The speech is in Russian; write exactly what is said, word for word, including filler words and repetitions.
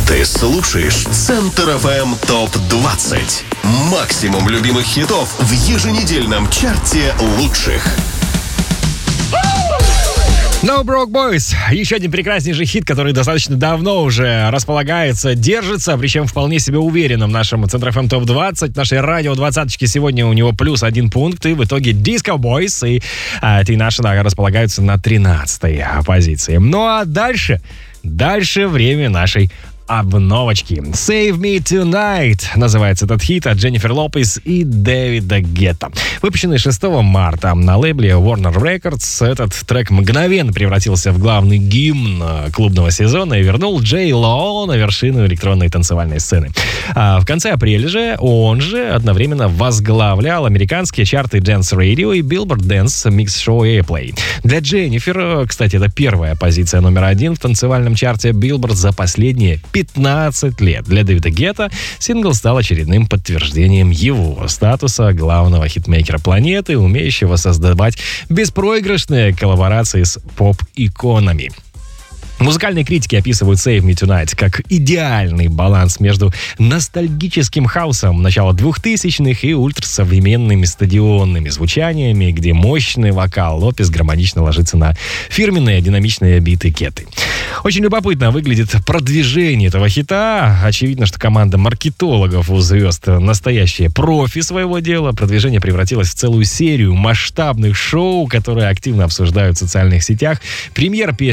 Ты слушаешь Центр эф эм топ двадцать. Максимум любимых хитов в еженедельном чарте лучших. No Broke Boys. Еще один прекраснейший хит, который достаточно давно уже располагается, держится, причем вполне себе уверенно в нашем Центр эф эм топ двадцать. Нашей радио двадцаточки сегодня у него плюс один пункт, и в итоге Disco Boys и а, ты наши да, располагаются на тринадцатой позиции. Ну а дальше, дальше время нашей обновочки. Save Me Tonight называется этот хит от Дженнифер Лопес и Дэвида Гетта. Выпущенный шестого марта на лейбле Warner Records, этот трек мгновенно превратился в главный гимн клубного сезона и вернул Джей Ло на вершину электронной танцевальной сцены. А в конце апреля же он же одновременно возглавлял американские чарты Dance Radio и Billboard Dance Mix Show Airplay. Для Дженнифер, кстати, это первая позиция номер один в танцевальном чарте Billboard за последние пятнадцать лет. Для Дэвида Гетта сингл стал очередным подтверждением его статуса главного хитмейкера планеты, умеющего создавать беспроигрышные коллаборации с поп-иконами. Музыкальные критики описывают Save Me Tonight как идеальный баланс между ностальгическим хаусом начала двухтысячных и ультрасовременными стадионными звучаниями, где мощный вокал Лопес гармонично ложится на фирменные динамичные биты Гетты. Очень любопытно выглядит продвижение этого хита. Очевидно, что команда маркетологов у звезд настоящие профи своего дела. Продвижение превратилось в целую серию масштабных шоу, которые активно обсуждают в социальных сетях. Премьера песни